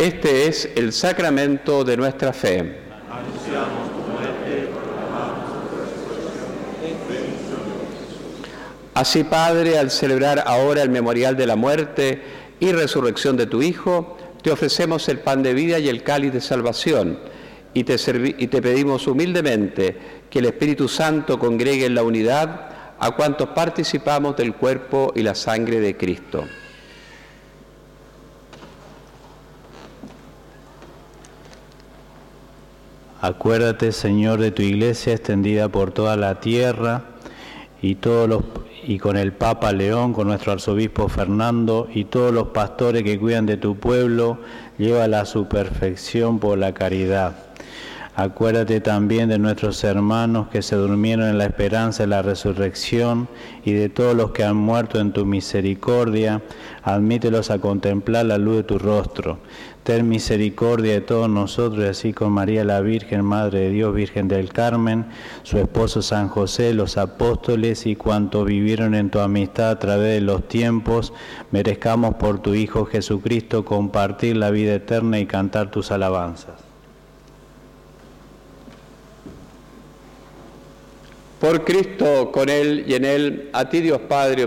Este es el sacramento de nuestra fe. Anunciamos tu muerte, proclamamos tu resurrección. Así, Padre, al celebrar ahora el memorial de la muerte y resurrección de tu Hijo, te ofrecemos el pan de vida y el cáliz de salvación, y te pedimos humildemente que el Espíritu Santo congregue en la unidad a cuantos participamos del cuerpo y la sangre de Cristo. Acuérdate, Señor, de tu Iglesia extendida por toda la tierra y con el Papa León, con nuestro arzobispo Fernando y todos los pastores que cuidan de tu pueblo, llévala a su perfección por la caridad. Acuérdate también de nuestros hermanos que se durmieron en la esperanza de la resurrección y de todos los que han muerto en tu misericordia. Admítelos a contemplar la luz de tu rostro. Ten misericordia de todos nosotros, y así con María la Virgen, Madre de Dios, Virgen del Carmen, su esposo San José, los apóstoles y cuantos vivieron en tu amistad a través de los tiempos, merezcamos por tu Hijo Jesucristo compartir la vida eterna y cantar tus alabanzas. Por Cristo, con Él y en Él, a ti Dios Padre